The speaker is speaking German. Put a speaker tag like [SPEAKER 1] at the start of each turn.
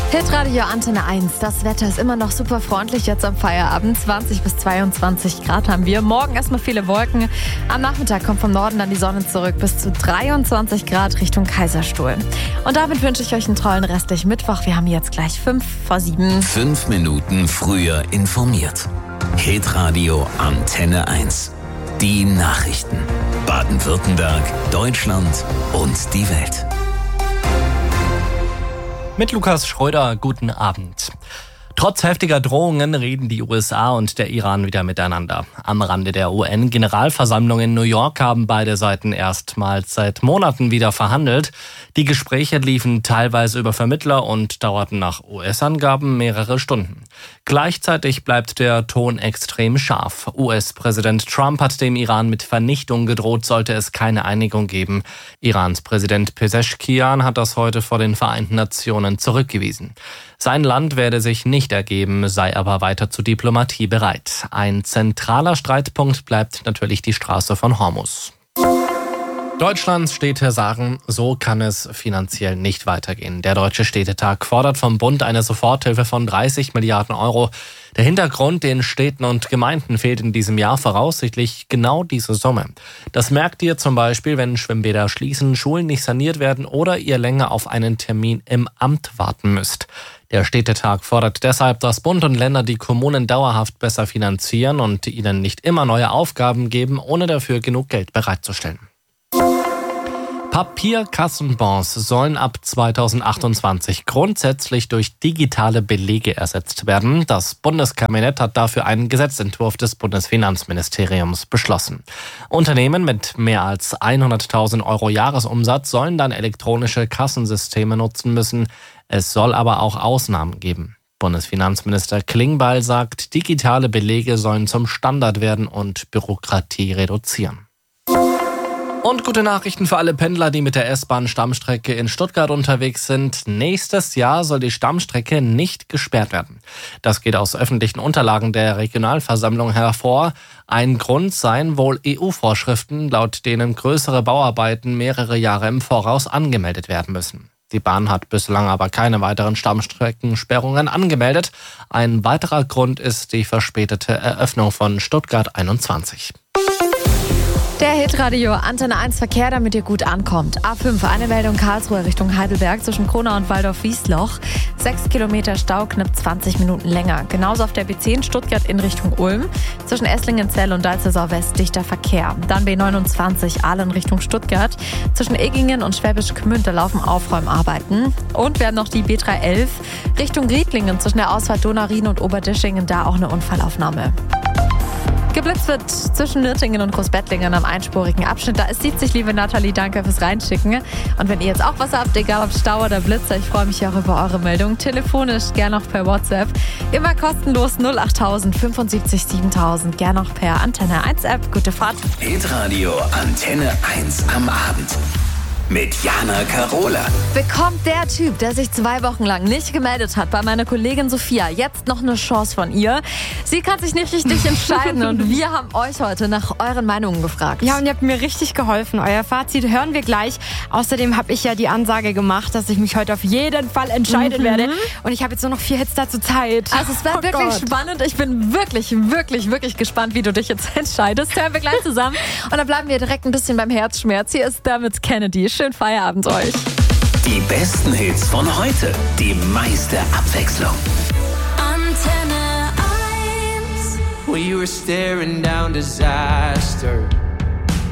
[SPEAKER 1] Hitradio Antenne 1. Das Wetter ist immer noch super freundlich jetzt am Feierabend. 20 bis 22 Grad haben wir. Morgen erstmal viele Wolken. Am Nachmittag kommt vom Norden dann die Sonne zurück. Bis zu 23 Grad Richtung Kaiserstuhl. Und damit wünsche ich euch einen tollen restlichen Mittwoch. Wir haben jetzt gleich 5:07.
[SPEAKER 2] 5 Minuten früher informiert. Hitradio Antenne 1. Die Nachrichten. Baden-Württemberg, Deutschland und die Welt.
[SPEAKER 3] Mit Lukas Schröder, guten Abend. Trotz heftiger Drohungen reden die USA und der Iran wieder miteinander. Am Rande der UN-Generalversammlung in New York haben beide Seiten erstmals seit Monaten wieder verhandelt. Die Gespräche liefen teilweise über Vermittler und dauerten nach US-Angaben mehrere Stunden. Gleichzeitig bleibt der Ton extrem scharf. US-Präsident Trump hat dem Iran mit Vernichtung gedroht, sollte es keine Einigung geben. Irans Präsident Pezeshkian hat das heute vor den Vereinten Nationen zurückgewiesen. Sein Land werde sich nicht ergeben, sei aber weiter zur Diplomatie bereit. Ein zentraler Streitpunkt bleibt natürlich die Straße von Hormuz. Deutschlands Städte sagen, so kann es finanziell nicht weitergehen. Der Deutsche Städtetag fordert vom Bund eine Soforthilfe von 30 Milliarden Euro. Der Hintergrund, den Städten und Gemeinden fehlt in diesem Jahr voraussichtlich genau diese Summe. Das merkt ihr zum Beispiel, wenn Schwimmbäder schließen, Schulen nicht saniert werden oder ihr länger auf einen Termin im Amt warten müsst. Der Städtetag fordert deshalb, dass Bund und Länder die Kommunen dauerhaft besser finanzieren und ihnen nicht immer neue Aufgaben geben, ohne dafür genug Geld bereitzustellen. Papierkassenbons sollen ab 2028 grundsätzlich durch digitale Belege ersetzt werden. Das Bundeskabinett hat dafür einen Gesetzentwurf des Bundesfinanzministeriums beschlossen. Unternehmen mit mehr als 100.000 Euro Jahresumsatz sollen dann elektronische Kassensysteme nutzen müssen. Es soll aber auch Ausnahmen geben. Bundesfinanzminister Klingbeil sagt, digitale Belege sollen zum Standard werden und Bürokratie reduzieren. Und gute Nachrichten für alle Pendler, die mit der S-Bahn-Stammstrecke in Stuttgart unterwegs sind. Nächstes Jahr soll die Stammstrecke nicht gesperrt werden. Das geht aus öffentlichen Unterlagen der Regionalversammlung hervor. Ein Grund seien wohl EU-Vorschriften, laut denen größere Bauarbeiten mehrere Jahre im Voraus angemeldet werden müssen. Die Bahn hat bislang aber keine weiteren Stammstreckensperrungen angemeldet. Ein weiterer Grund ist die verspätete Eröffnung von Stuttgart 21.
[SPEAKER 1] Der Hitradio Antenne 1 Verkehr, damit ihr gut ankommt. A5, eine Meldung Karlsruhe Richtung Heidelberg zwischen Kronau und Waldorf-Wiesloch. 6 Kilometer Stau, knapp 20 Minuten länger. Genauso auf der B10 Stuttgart in Richtung Ulm. Zwischen Esslingen-Zell und Dalzesau West dichter Verkehr. Dann B29 Aalen Richtung Stuttgart. Zwischen Eggingen und Schwäbisch Gmünd, da laufen Aufräumarbeiten. Und wir haben noch die B311 Richtung Riedlingen zwischen der Ausfahrt Donaurin und Oberdischingen, da auch eine Unfallaufnahme. Geblitzt wird zwischen Nürtingen und Großbettlingen am einspurigen Abschnitt. Da sieht sich, liebe Nathalie, danke fürs Reinschicken. Und wenn ihr jetzt auch was habt, egal ob Stau oder Blitzer, ich freue mich auch über eure Meldung. Telefonisch, gern auch per WhatsApp. Immer kostenlos 08000 75 7000. Gern auch per Antenne 1 App. Gute Fahrt.
[SPEAKER 2] Hitradio Antenne 1 am Abend. Mit Jana Karola.
[SPEAKER 1] Bekommt der Typ, der sich 2 Wochen lang nicht gemeldet hat, bei meiner Kollegin Sophia, jetzt noch eine Chance von ihr? Sie kann sich nicht richtig entscheiden und wir haben euch heute nach euren Meinungen gefragt.
[SPEAKER 4] Ja, und ihr habt mir richtig geholfen. Euer Fazit hören wir gleich. Außerdem habe ich ja die Ansage gemacht, dass ich mich heute auf jeden Fall entscheiden werde. Und ich habe jetzt nur noch 4 Hits dazu Zeit.
[SPEAKER 1] Also es wird wirklich spannend. Ich bin wirklich, wirklich, wirklich gespannt, wie du dich jetzt entscheidest. Hören wir gleich zusammen. Und dann bleiben wir direkt ein bisschen beim Herzschmerz. Hier ist Dermot Kennedy. Schönen Feierabend euch.
[SPEAKER 2] Die besten Hits von heute. Die meiste Abwechslung.
[SPEAKER 5] Antenne 1.
[SPEAKER 6] We were staring down disaster.